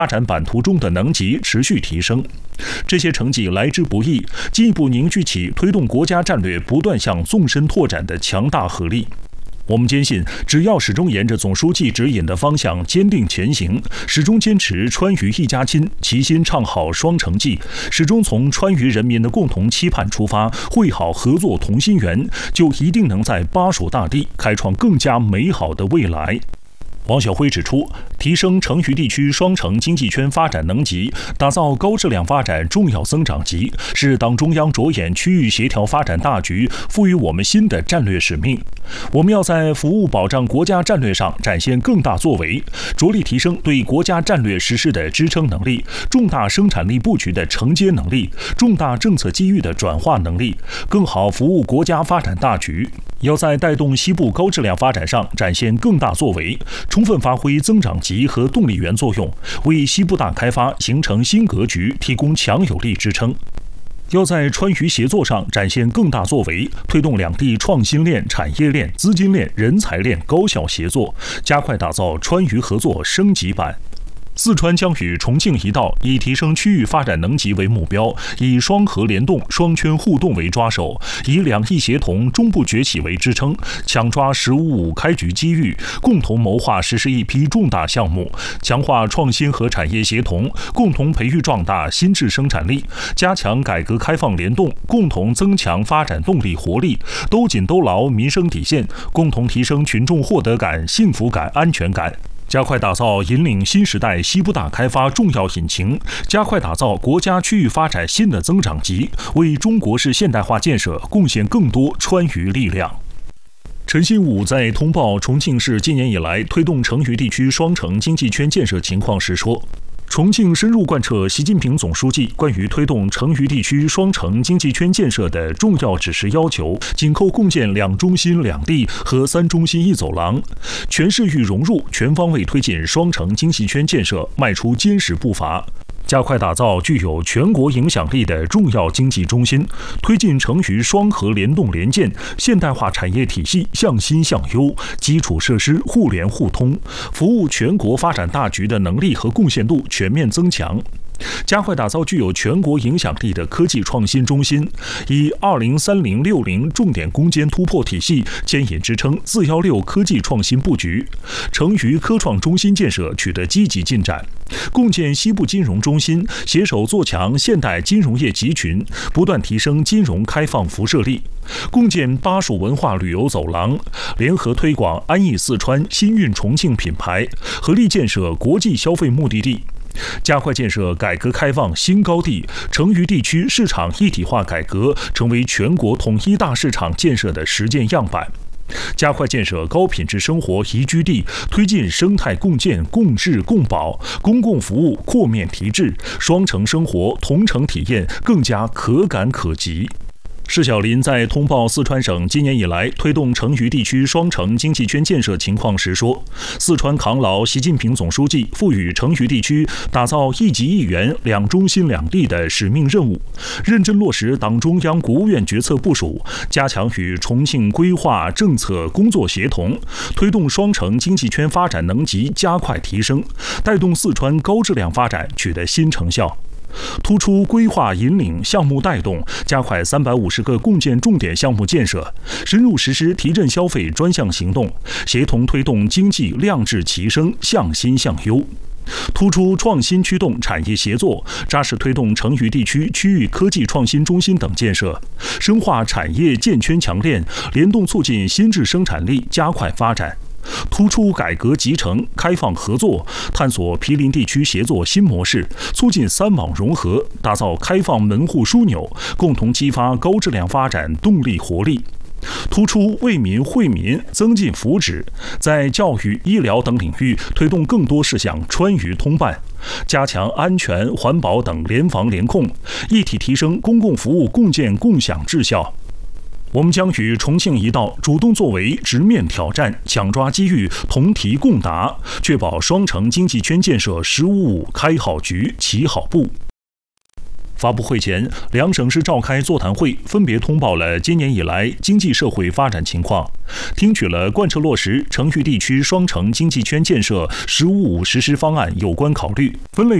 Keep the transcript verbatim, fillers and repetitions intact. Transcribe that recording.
发展版图中的能级持续提升。这些成绩来之不易，进一步凝聚起推动国家战略不断向纵深拓展的强大合力。我们坚信，只要始终沿着总书记指引的方向坚定前行，始终坚持川渝一家亲，齐心唱好双城记，始终从川渝人民的共同期盼出发，绘好合作同心圆，就一定能在巴蜀大地开创更加美好的未来。王晓辉指出，提升成渝地区双城经济圈发展能级，打造高质量发展重要增长极，是党中央着眼区域协调发展大局赋予我们新的战略使命。我们要在服务保障国家战略上展现更大作为，着力提升对国家战略实施的支撑能力、重大生产力布局的承接能力、重大政策机遇的转化能力，更好服务国家发展大局。要在带动西部高质量发展上展现更大作为，充分发挥增长极和动力源作用，为西部大开发形成新格局提供强有力支撑。要在川渝协作上展现更大作为，推动两地创新链、产业链、资金链、人才链高效协作，加快打造川渝合作升级版。四川将与重庆一道，以提升区域发展能级为目标，以双核联动、双圈互动为抓手，以两翼协同、中部崛起为支撑，抢抓“十五五”开局机遇，共同谋划实施一批重大项目，强化创新和产业协同，共同培育壮大新质生产力，加强改革开放联动，共同增强发展动力活力，都紧都牢民生底线，共同提升群众获得感、幸福感、安全感。加快打造引领新时代西部大开发重要引擎，加快打造国家区域发展新的增长极，为中国式现代化建设贡献更多川渝力量。陈新武在通报重庆市今年以来推动成渝地区双城经济圈建设情况时说，重庆深入贯彻习近平总书记关于推动成渝地区双城经济圈建设的重要指示要求，紧扣共建两中心两地和三中心一走廊，全市域融入，全方位推进双城经济圈建设迈出坚实步伐。加快打造具有全国影响力的重要经济中心，推进成渝双核联动联建，现代化产业体系向新向优，基础设施互联互通，服务全国发展大局的能力和贡献度全面增强。加快打造具有全国影响力的科技创新中心，以二零三零六零重点攻坚突破体系牵引支撑“四幺六”科技创新布局，成渝科创中心建设取得积极进展，共建西部金融中心，携手做强现代金融业集群，不断提升金融开放辐射力，共建巴蜀文化旅游走廊，联合推广安逸四川、新韵重庆品牌，合力建设国际消费目的地。加快建设改革开放新高地，成渝地区市场一体化改革成为全国统一大市场建设的实践样板。加快建设高品质生活宜居地，推进生态共建、共治共保，公共服务扩面提质，双城生活、同城体验更加可感可及。施小林在通报四川省今年以来推动成渝地区双城经济圈建设情况时说，四川扛牢习近平总书记赋予成渝地区打造一级一园、两中心两地的使命任务，认真落实党中央、国务院决策部署，加强与重庆规划政策工作协同，推动双城经济圈发展能级加快提升，带动四川高质量发展取得新成效。突出规划引领、项目带动，加快三百五十个共建重点项目建设，深入实施提振消费专项行动，协同推动经济量质齐升、向新向优。突出创新驱动产业协作，扎实推动成渝地区区域科技创新中心等建设，深化产业建圈强链，联动促进新质生产力加快发展。突出改革集成、开放合作，探索毗邻地区协作新模式，促进三网融合，打造开放门户枢纽，共同激发高质量发展动力活力。突出为民惠民，增进福祉，在教育、医疗等领域推动更多事项川渝通办，加强安全、环保等联防联控，一体提升公共服务共建共享质效。我们将与重庆一道主动作为，直面挑战，抢抓机遇，同题共答，确保双城经济圈建设“十五五”开好局、起好步。 发布会前，两省市召开座谈会，分别通报了今年以来经济社会发展情况，听取了贯彻落实城渝地区双城经济圈建设“十五五”实施方案有关考虑，分类